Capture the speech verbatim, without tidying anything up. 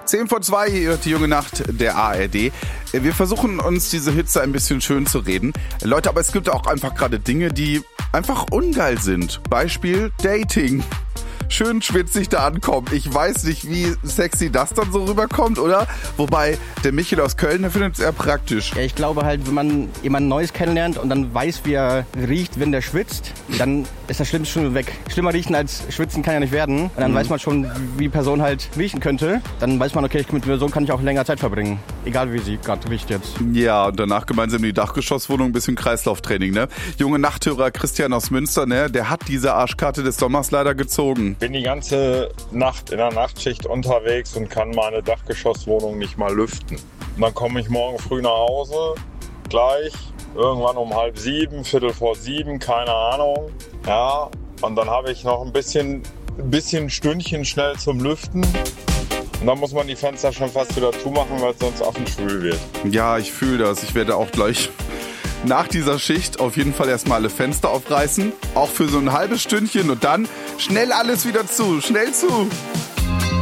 Zehn vor zwei, hier hört die junge Nacht der A R D. Wir versuchen uns diese Hitze ein bisschen schön zu reden. Leute, aber es gibt auch einfach gerade Dinge, die einfach ungeil sind. Beispiel Dating. Schön schwitzig da ankommen. Ich weiß nicht, wie sexy das dann so rüberkommt, oder? Wobei, der Michael aus Köln, der findet es eher praktisch. Ja, ich glaube halt, wenn man jemanden Neues kennenlernt und dann weiß, wie er riecht, wenn der schwitzt, dann ist das Schlimmste schon weg. Schlimmer riechen als schwitzen kann ja nicht werden. Und dann mhm. weiß man schon, wie die Person halt riechen könnte. Dann weiß man, okay, mit der Person kann ich auch länger Zeit verbringen. Egal, wie sie gerade riecht jetzt. Ja, und danach gemeinsam in die Dachgeschosswohnung ein bisschen Kreislauftraining, ne? Junge Nachthörer Christian aus Münster, ne? Der hat diese Arschkarte des Sommers leider gezogen. Bin die ganze Nacht in der Nachtschicht unterwegs und kann meine Dachgeschosswohnung nicht mal lüften. Und dann komme ich morgen früh nach Hause, gleich, irgendwann um halb sieben, viertel vor sieben, keine Ahnung. Ja, und dann habe ich noch ein bisschen, ein bisschen Stündchen schnell zum Lüften. Und dann muss man die Fenster schon fast wieder zumachen, weil es sonst affenschwül wird. Ja, ich fühle das. Ich werde auch gleich nach dieser Schicht auf jeden Fall erstmal alle Fenster aufreißen. Auch für so ein halbes Stündchen und dann schnell alles wieder zu. Schnell zu.